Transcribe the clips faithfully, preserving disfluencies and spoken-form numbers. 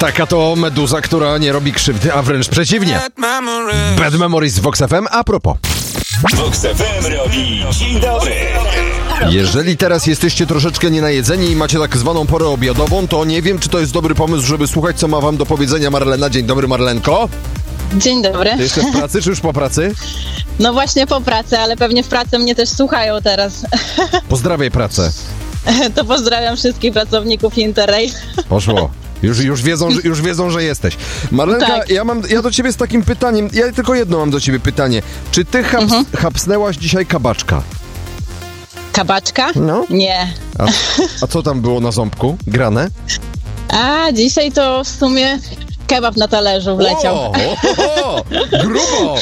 Taka to meduza, która nie robi krzywdy, a wręcz przeciwnie. Bad Memories z Vox F M. A propos. Vox F M robi dzień dobry. Jeżeli teraz jesteście troszeczkę nienajedzeni i macie tak zwaną porę obiadową, to nie wiem, czy to jest dobry pomysł, żeby słuchać, co ma wam do powiedzenia Marlena. Dzień dobry, Marlenko. Dzień dobry. Ty jesteś w pracy, czy już po pracy? No właśnie po pracy, ale pewnie w pracy mnie też słuchają teraz. Pozdrawiaj pracę. To pozdrawiam wszystkich pracowników Interrail. Poszło. Już, już, wiedzą, że, już wiedzą, że jesteś. Marlenka, Tak. ja mam ja do ciebie z takim pytaniem, ja tylko jedno mam do ciebie pytanie. Czy ty haps, Mhm. hapsnęłaś dzisiaj kabaczka? Kabaczka? No. Nie. A, a co tam było na ząbku? Grane? A, dzisiaj to w sumie kebab na talerzu wleciał. O, o, o, grubo!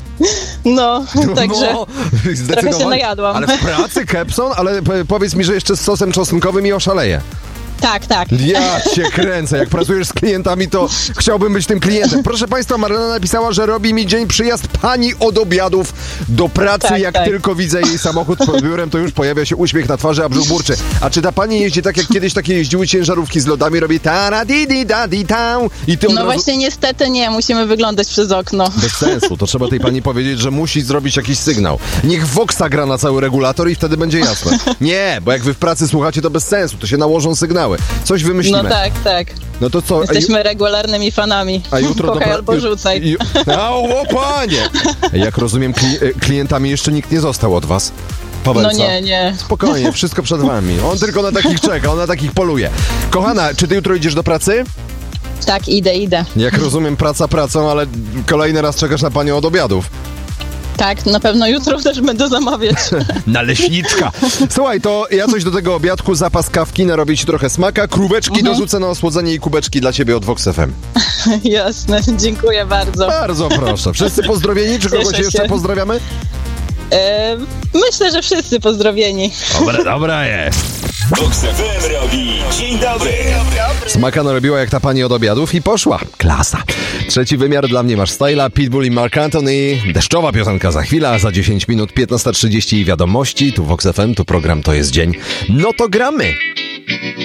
No, także No, trochę się zdecydowanie. najadłam. Ale w pracy Kepson? Ale po- powiedz mi, że jeszcze z sosem czosnkowym i oszaleję. Tak, tak. Ja cię kręcę. Jak pracujesz z klientami, to chciałbym być tym klientem. Proszę państwa, Marlena napisała, że robi mi dzień przyjazd pani od obiadów do pracy. Tak, Jak tak. tylko widzę jej samochód pod biurem, to już pojawia się uśmiech na twarzy, a brzuch burczy. A czy ta pani jeździ tak, jak kiedyś takie jeździły ciężarówki z lodami, robi ta di di da di tau i ty od No razu... właśnie niestety nie, musimy wyglądać przez okno. Bez sensu, to trzeba tej pani powiedzieć, że musi zrobić jakiś sygnał. Niech Voxa gra na cały regulator i wtedy będzie jasne. Nie, bo jak wy w pracy słuchacie, to bez sensu, to się nałożą sygnały. Coś wymyślimy. No tak, tak. No to co? Jesteśmy regularnymi fanami. A jutro Kochaj dobra- albo rzucaj. Ju, a, o panie! Jak rozumiem, kli, klientami jeszcze nikt nie został od was. Pawelca. No nie, nie. Spokojnie, wszystko przed wami. On tylko na takich czeka, on na takich poluje. Kochana, czy ty jutro idziesz do pracy? Tak, idę, idę. Jak rozumiem, praca pracą, ale kolejny raz czekasz na panią od obiadów. Tak, na pewno jutro też będę zamawiać. Naleśniczka. Słuchaj, to ja coś do tego obiadku, zapas kawki, narobię ci trochę smaka, króweczki Mhm. dorzucę na osłodzenie i kubeczki dla ciebie od Vox F M. Jasne, dziękuję bardzo. Bardzo proszę. Wszyscy pozdrowieni, czy kogoś Cieszę jeszcze się. pozdrawiamy? E, myślę, że wszyscy pozdrowieni. Dobra, dobra jest. Vox F M robi dzień dobry. Smaka narobiła jak ta pani od obiadów i poszła. Klasa. Trzeci wymiar dla mnie masz styla, Pitbull i Mark Anthony. Deszczowa piosenka za chwilę, a za dziesięć minut piętnasta trzydzieści i wiadomości. Tu Vox F M, tu program To jest dzień. No to gramy.